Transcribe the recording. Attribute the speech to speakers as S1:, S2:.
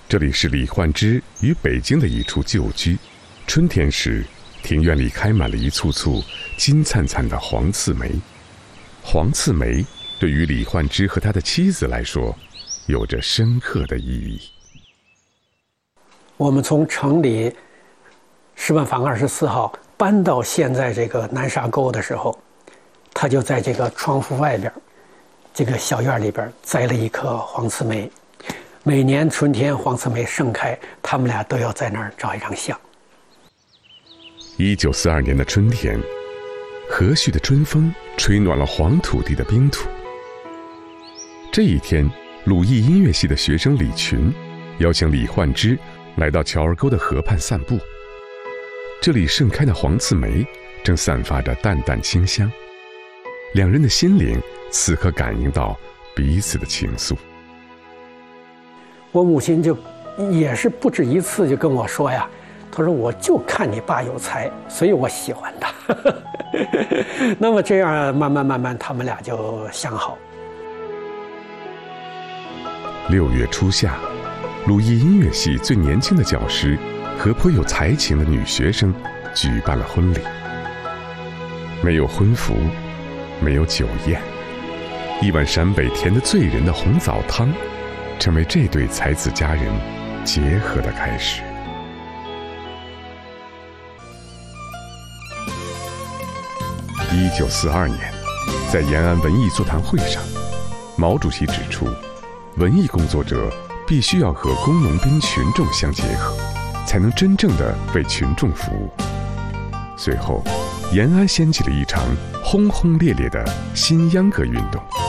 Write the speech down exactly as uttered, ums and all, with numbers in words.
S1: 这里是李焕之于北京的一处旧居。春天时，庭院里开满了一簇簇金灿灿的黄刺梅。黄刺梅对于李焕之和他的妻子来说，有着深刻的意义。
S2: 我们从城里石板坊二十四号搬到现在这个南沙沟的时候，他就在这个窗户外边，这个小院里边栽了一棵黄刺梅。每年春天黄刺梅盛开，他们俩都要在那儿照一张相。
S1: 一九四二年的春天，和煦的春风吹暖了黄土地的冰土。这一天，鲁艺音乐系的学生李群邀请李焕之来到乔儿沟的河畔散步。这里盛开的黄刺梅正散发着淡淡清香，两人的心灵此刻感应到彼此的情愫。
S2: 我母亲就也是不止一次就跟我说呀，她说我就看你爸有才，所以我喜欢他。那么这样慢慢慢慢他们俩就相好。
S1: 六月初夏，鲁艺音乐系最年轻的教师和颇有才情的女学生举办了婚礼。没有婚服，没有酒宴，一碗陕北甜得醉人的红枣汤成为这对才子佳人结合的开始。一九四二年，在延安文艺座谈会上，毛主席指出，文艺工作者必须要和工农兵群众相结合，才能真正的为群众服务。随后，延安掀起了一场轰轰烈烈的新秧歌运动。